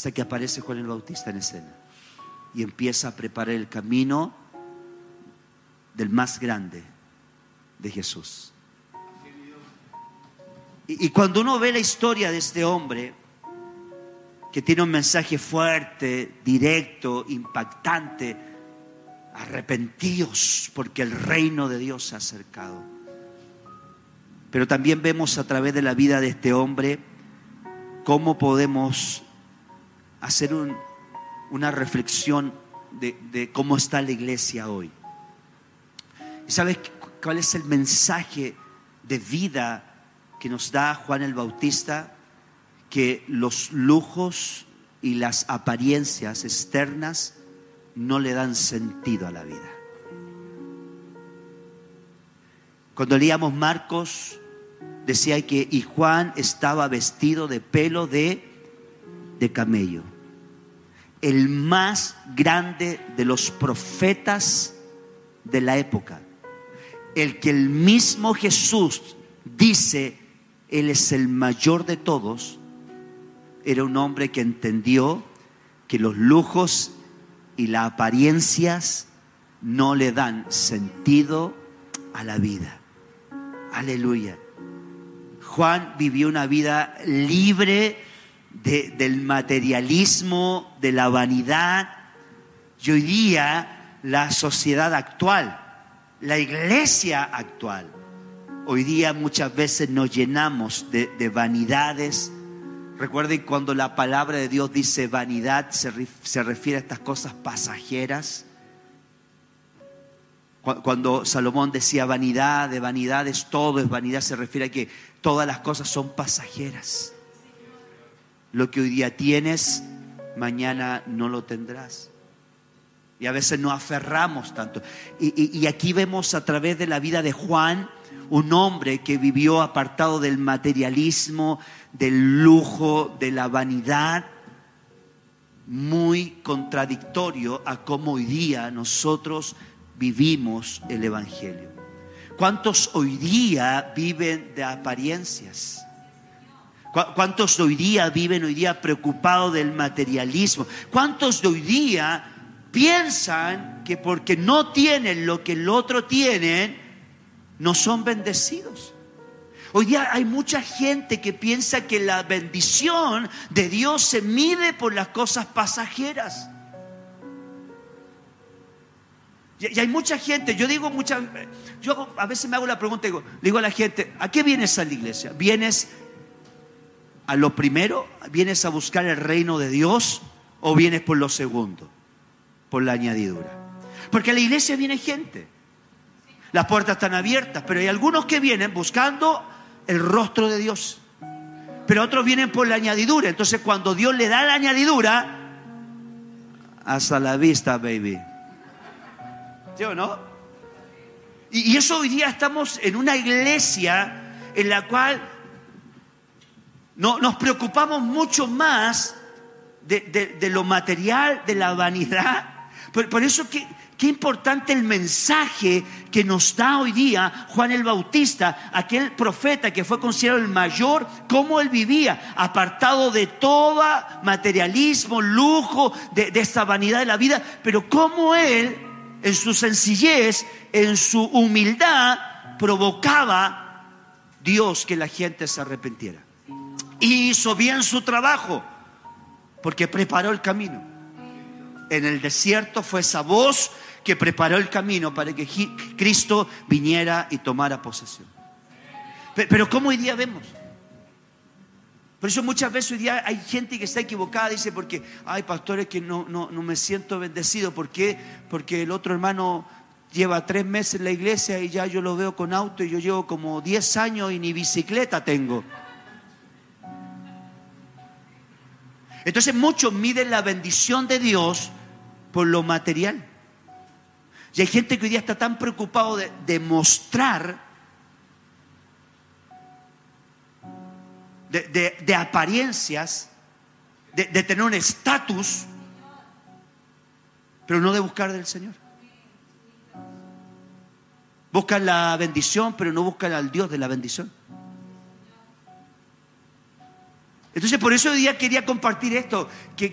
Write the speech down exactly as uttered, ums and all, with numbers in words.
hasta que aparece Juan el Bautista en escena y empieza a preparar el camino del más grande, de Jesús. Y, y cuando uno ve la historia de este hombre, que tiene un mensaje fuerte, directo, impactante: arrepentíos porque el reino de Dios se ha acercado. Pero también vemos a través de la vida de este hombre cómo podemos hacer un, una reflexión de, de cómo está la iglesia hoy. ¿Y sabes cuál es el mensaje de vida que nos da Juan el Bautista? Que los lujos y las apariencias externas no le dan sentido a la vida. Cuando leíamos Marcos, decía que y Juan estaba vestido de pelo de, de camello. El más grande de los profetas de la época. El que el mismo Jesús dice, Él es el mayor de todos. Era un hombre que entendió que los lujos y las apariencias no le dan sentido a la vida. Aleluya. Juan vivió una vida libre de, del materialismo, de la vanidad. Y hoy día la sociedad actual, la iglesia actual, hoy día muchas veces nos llenamos de, de vanidades. Recuerden cuando la palabra de Dios dice vanidad, se, se refiere a estas cosas pasajeras. Cuando Salomón decía vanidad, de vanidades todo es vanidad, se refiere a que todas las cosas son pasajeras. Lo que hoy día tienes, mañana no lo tendrás. Y a veces nos aferramos tanto. Y, y, y aquí vemos a través de la vida de Juan, un hombre que vivió apartado del materialismo, del lujo, de la vanidad, muy contradictorio a cómo hoy día nosotros vivimos el Evangelio. ¿Cuántos hoy día viven de apariencias? ¿Cuántos de hoy día viven hoy día preocupados del materialismo? ¿Cuántos de hoy día piensan que porque no tienen lo que el otro tiene, no son bendecidos? Hoy día hay mucha gente que piensa que la bendición de Dios se mide por las cosas pasajeras. Y hay mucha gente, yo digo mucha, yo a veces me hago la pregunta, digo, digo a la gente, ¿a qué vienes a la iglesia? ¿Vienes a lo primero? ¿Vienes a buscar el reino de Dios? ¿O vienes por lo segundo? Por la añadidura. Porque a la iglesia viene gente, las puertas están abiertas, pero hay algunos que vienen buscando el rostro de Dios, pero otros vienen por la añadidura. Entonces cuando Dios le da la añadidura, hasta la vista, baby. ¿Sí o no? Y, y eso hoy día estamos en una iglesia en la cual no, nos preocupamos mucho más de, de, de lo material, de la vanidad. Por, por eso que qué importante el mensaje que nos da hoy día Juan el Bautista, aquel profeta que fue considerado el mayor, cómo él vivía, apartado de todo materialismo, lujo, de, de esta vanidad de la vida, pero cómo él, en su sencillez, en su humildad, provocaba Dios que la gente se arrepintiera. Y hizo bien su trabajo, porque preparó el camino. En el desierto fue esa voz que preparó el camino para que Cristo viniera y tomara posesión. Pero ¿cómo hoy día vemos? Por eso muchas veces hoy día hay gente que está equivocada, dice, porque hay pastores que no, no, no me siento bendecido. ¿Por qué? Porque el otro hermano lleva tres meses en la iglesia y ya yo lo veo con auto y yo llevo como diez años y ni bicicleta tengo. Entonces muchos miden la bendición de Dios por lo material. Y hay gente que hoy día está tan preocupado de, de mostrar, de, de, de apariencias, de, de tener un estatus, pero no de buscar del Señor. Buscan la bendición, pero no buscan al Dios de la bendición. Entonces por eso hoy día quería compartir esto, que